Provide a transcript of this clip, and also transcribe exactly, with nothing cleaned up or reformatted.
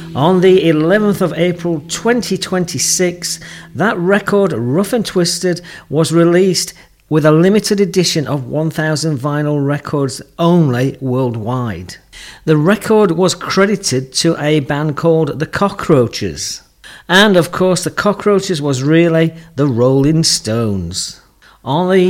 On the eleventh of April twenty twenty-six, that record, Rough and Twisted, was released with a limited edition of one thousand vinyl records only worldwide. The record was credited to a band called The Cockroaches. And of course, The Cockroaches was really the Rolling Stones. On the